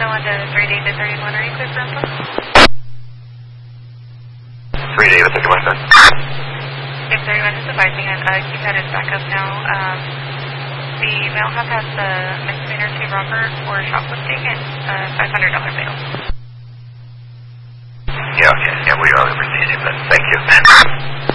on to 3 David 31, are you clear for info? 3 David 31, sir. David 31 is advising on keypad is back up now. The male has the misdemeanor to Robert for shoplifting and $500 bail. Yeah, okay. Yeah, we are receiving that. Thank you.